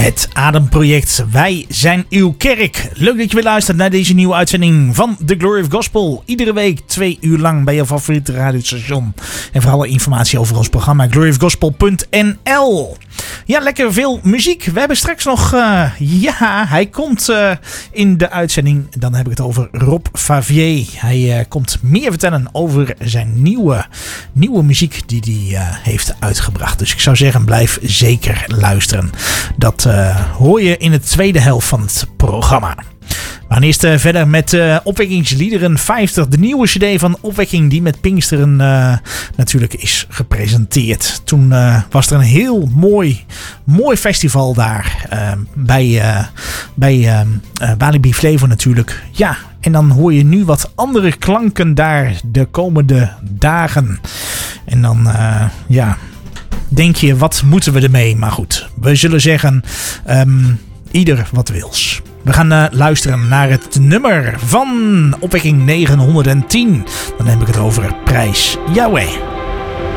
Het Ademproject. Wij zijn uw kerk. Leuk dat je weer luistert naar deze nieuwe uitzending van The Glory of Gospel. Iedere week 2 uur lang bij je favoriete radiostation. En voor alle informatie over ons programma gloryofgospel.nl. Ja, lekker veel muziek. We hebben straks nog... hij komt in de uitzending. Dan heb ik het over Rob Favier. Hij komt meer vertellen over zijn nieuwe muziek die hij heeft uitgebracht. Dus ik zou zeggen, blijf zeker luisteren. Dat hoor je in de tweede helft van het programma. We gaan eerst verder met Opwekkingsliederen 50. De nieuwe cd van Opwekking die met Pinksteren natuurlijk is gepresenteerd. Toen was er een heel mooi festival daar. Bij Walibi Flevo natuurlijk. Ja, en dan hoor je nu wat andere klanken daar de komende dagen. En dan denk je, wat moeten we ermee? Maar goed, we zullen zeggen, ieder wat wils. We gaan luisteren naar het nummer van Opwekking 910. Dan heb ik het over Prijs Yahweh.